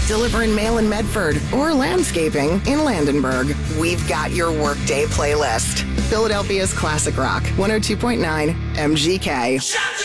delivering mail in Medford, or landscaping in Landenberg. We've got your workday playlist. Philadelphia's classic rock, 102.9 MGK.